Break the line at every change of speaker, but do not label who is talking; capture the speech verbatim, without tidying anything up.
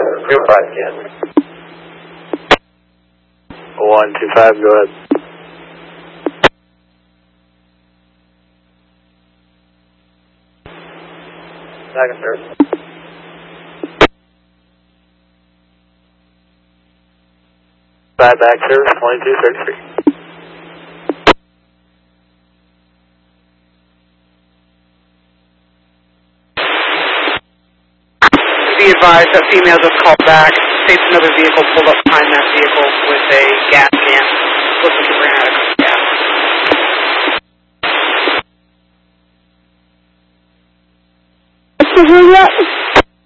Zero five, Kansas. One two five, go ahead. Second, sir. Five back service, twenty-two thirty-three.
Be advised that female just called back, states another vehicle pulled up behind that vehicle with a gas can. Looks like it ran out of gas.
This is Juliet.